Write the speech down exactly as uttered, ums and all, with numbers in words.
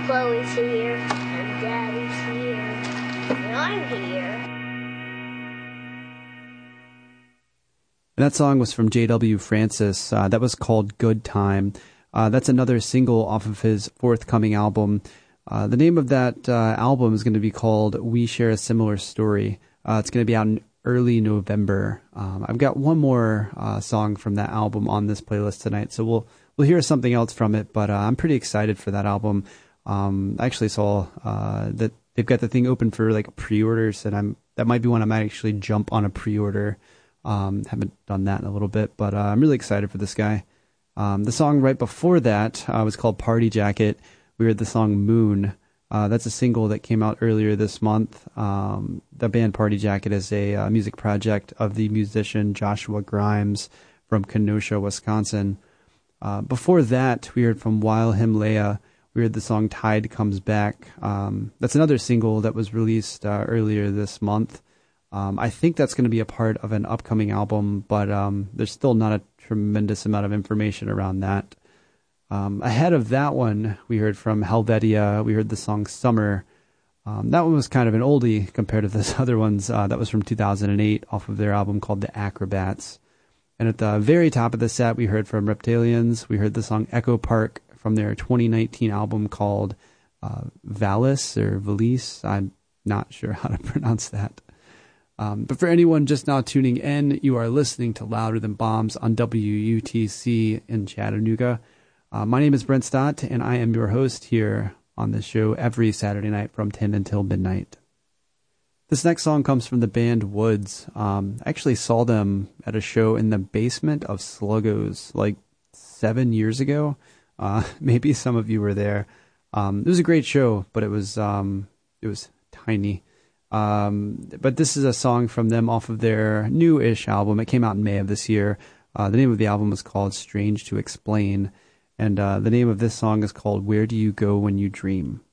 Chloe's here, and Daddy's here, and I'm here. And that song was from J W Francis. Uh, that was called Good Time. Uh, that's another single off of his forthcoming album. Uh, the name of that uh, album is going to be called We Share a Similar Story. Uh, it's going to be out in early November. Um, I've got one more uh, song from that album on this playlist tonight, so we'll we'll hear something else from it. But uh, I'm pretty excited for that album. Um, I actually saw uh, that they've got the thing open for like pre-orders, and I'm that might be one I might actually jump on a pre-order. Um, haven't done that in a little bit, but uh, I'm really excited for this guy. Um, the song right before that uh, was called Party Jacket. We heard the song Moon. Uh, that's a single that came out earlier this month. Um, the band Party Jacket is a uh, music project of the musician Joshua Grimes from Kenosha, Wisconsin. Uh, before that, we heard from Weil Himalaya. We heard the song Tide Comes Back. Um, that's another single that was released uh, earlier this month. Um, I think that's going to be a part of an upcoming album, but um, there's still not a tremendous amount of information around that. Um, ahead of that one, we heard from Helvetia. We heard the song Summer. Um, that one was kind of an oldie compared to those other ones. Uh, that was from two thousand eight off of their album called The Acrobats. And at the very top of the set, we heard from Reptilians. We heard the song Echo Park from their twenty nineteen album called uh, Valis or Valise. I'm not sure how to pronounce that. Um, but for anyone just now tuning in, you are listening to Louder Than Bombs on W U T C in Chattanooga. Uh, my name is Brent Stott, and I am your host here on this show every Saturday night from ten until midnight. This next song comes from the band Woods. Um, I actually saw them at a show in the basement of Sluggos like seven years ago. Uh, maybe some of you were there. Um, it was a great show, but it was um, it was tiny. Um, but this is a song from them off of their new-ish album. It came out in May of this year. Uh, the name of the album was called Strange to Explain. And uh, the name of this song is called Where Do You Go When You Dream?